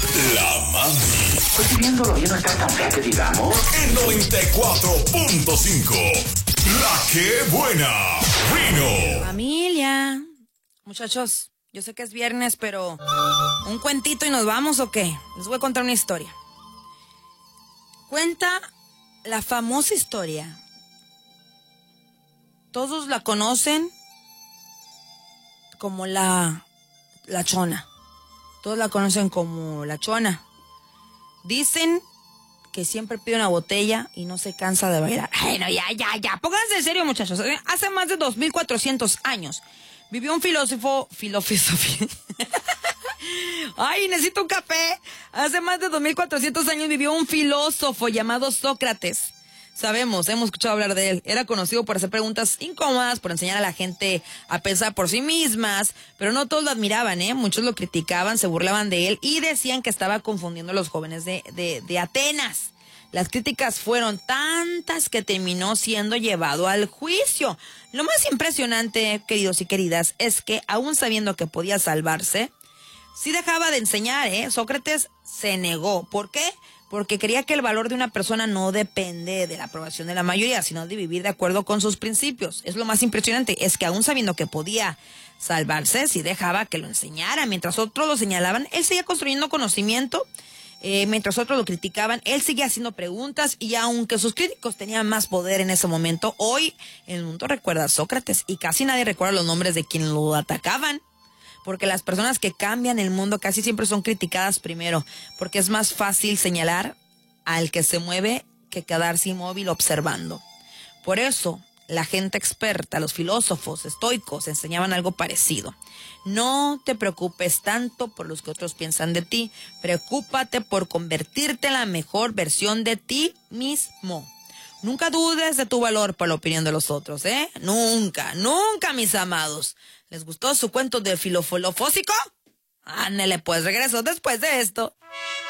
La mami. Pues viéndolo bien, no está tan fea que digamos. En 94.5. La que buena. Rino. Familia. Muchachos, yo sé que es viernes, pero ¿un cuentito y nos vamos o qué? Les voy a contar una historia. Cuenta la famosa historia. Todos la conocen como la Chona. Todos la conocen como la Chona. Dicen que siempre pide una botella y no se cansa de bailar. Ay, no, ya. Pónganse en serio, muchachos. Hace más de 2,400 años vivió un filósofo. Ay, necesito un café. Hace más de 2,400 años vivió un filósofo llamado Sócrates. Sabemos, hemos escuchado hablar de él. Era conocido por hacer preguntas incómodas, por enseñar a la gente a pensar por sí mismas, pero no todos lo admiraban, ¿eh? Muchos lo criticaban, se burlaban de él y decían que estaba confundiendo a los jóvenes de Atenas. Las críticas fueron tantas que terminó siendo llevado al juicio. Lo más impresionante, queridos y queridas, es que aún sabiendo que podía salvarse, sí dejaba de enseñar, ¿eh? Sócrates se negó. ¿Por qué? Porque creía que el valor de una persona no depende de la aprobación de la mayoría, sino de vivir de acuerdo con sus principios. Es lo más impresionante, es que aún sabiendo que podía salvarse, si dejaba que lo enseñara. Mientras otros lo señalaban, él seguía construyendo conocimiento. Mientras otros lo criticaban, él seguía haciendo preguntas. Y aunque sus críticos tenían más poder en ese momento, hoy el mundo recuerda a Sócrates y casi nadie recuerda los nombres de quienes lo atacaban. Porque las personas que cambian el mundo casi siempre son criticadas primero, porque es más fácil señalar al que se mueve que quedarse inmóvil observando. Por eso, la gente experta, los filósofos estoicos, enseñaban algo parecido. No te preocupes tanto por lo que otros piensan de ti, preocúpate por convertirte en la mejor versión de ti mismo. Nunca dudes de tu valor por la opinión de los otros, ¿eh? Nunca, mis amados. ¿Les gustó su cuento de filofósico? Ándale, pues regreso después de esto.